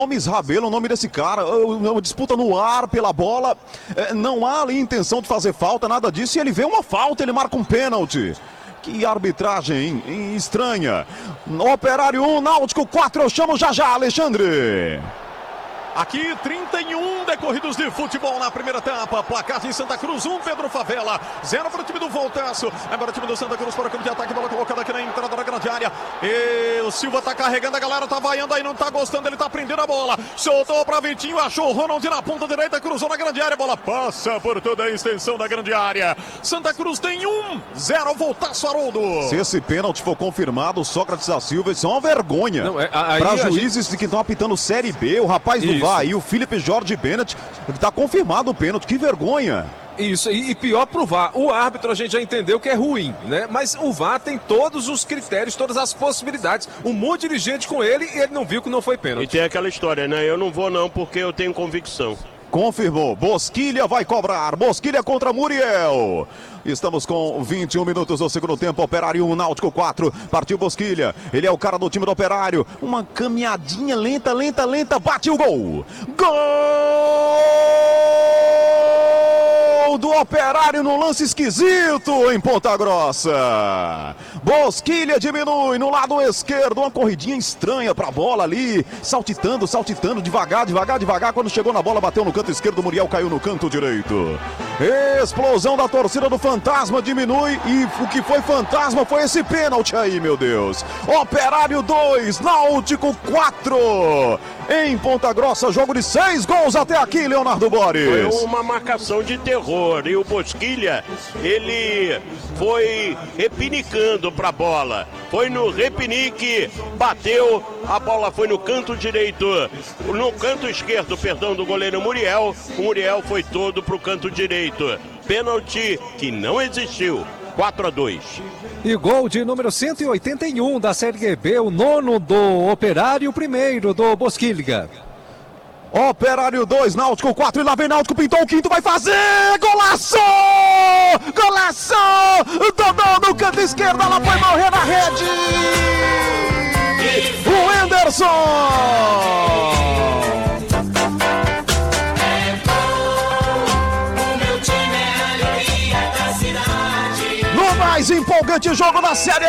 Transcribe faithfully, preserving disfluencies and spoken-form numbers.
Gomes Rabelo, o nome desse cara, uma disputa no ar pela bola, não há ali intenção de fazer falta, nada disso, e ele vê uma falta, ele marca um pênalti. Que arbitragem, hein? Estranha. Operário um, Náutico quatro, eu chamo já já, Alexandre. Aqui, trinta e um decorridos de futebol na primeira etapa. Placar de Santa Cruz, um, Pedro Favela. zero para o time do Voltaço. Agora o time do Santa Cruz para o campo de ataque. Bola colocada aqui na entrada da grande área. E o Silva tá carregando, a galera tá vaiando aí, não tá gostando. Ele tá prendendo a bola. Soltou para Vitinho, achou o Ronald na ponta direita, cruzou na grande área. A bola passa por toda a extensão da grande área. Santa Cruz tem um, zero, Voltaço, Haroldo. Se esse pênalti for confirmado, Sócrates da Silva, isso é uma vergonha. Não, é, para juízes gente... que estão apitando Série B, o rapaz do V A R e o Felipe Jorge Bennett, está confirmado o pênalti, que vergonha. Isso, e pior pro V A R, o árbitro a gente já entendeu que é ruim, né? Mas o V A R tem todos os critérios, todas as possibilidades. Um monte de gente com ele e ele não viu que não foi pênalti. E tem aquela história, né? Eu não vou não porque eu tenho convicção. Confirmou, Bosquilha vai cobrar, Bosquilha contra Muriel. Estamos com vinte e um minutos do segundo tempo, Operário um, Náutico quatro, partiu Bosquilha, ele é o cara do time do Operário, uma caminhadinha lenta, lenta, lenta, bate o gol. Gol do Operário no lance esquisito em Ponta Grossa. Bosquilha diminui no lado esquerdo, uma corridinha estranha pra bola ali, saltitando, saltitando, devagar, devagar, devagar, quando chegou na bola, bateu no canto esquerdo, Muriel caiu no canto direito. Explosão da torcida do Fantasma diminui e o que foi fantasma foi esse pênalti aí, meu Deus. Operário dois, Náutico quatro. Em Ponta Grossa, jogo de seis gols até aqui, Leonardo Boris. Foi uma marcação de terror e o Bosquilha, ele foi repinicando pra bola. Foi no repinique, bateu, a bola foi no canto direito, no canto esquerdo, perdão, do goleiro Muriel. O Muriel foi todo pro canto direito. Pênalti que não existiu. quatro a dois. E gol de número cento e oitenta e um da Série B, o nono do Operário, o primeiro do Bosquilha. Operário dois, Náutico quatro, e lá vem Náutico, pintou o quinto, vai fazer! Golaço! Golaço! Dodô no canto esquerdo, ela foi morrer na rede! O Henderson! mais empolgante jogo da Série